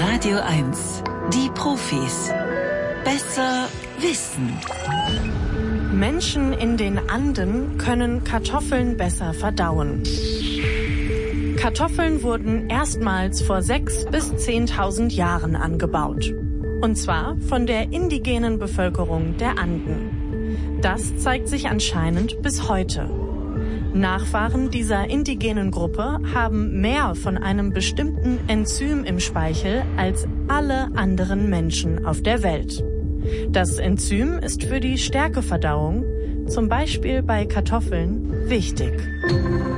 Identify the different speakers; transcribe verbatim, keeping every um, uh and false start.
Speaker 1: Radio eins. Die Profis. Besser wissen.
Speaker 2: Menschen in den Anden können Kartoffeln besser verdauen. Kartoffeln wurden erstmals vor sechstausend bis zehntausend Jahren angebaut. Und zwar von der indigenen Bevölkerung der Anden. Das zeigt sich anscheinend bis heute. Nachfahren dieser indigenen Gruppe haben mehr von einem bestimmten Enzym im Speichel als alle anderen Menschen auf der Welt. Das Enzym ist für die Stärkeverdauung, zum Beispiel bei Kartoffeln, wichtig.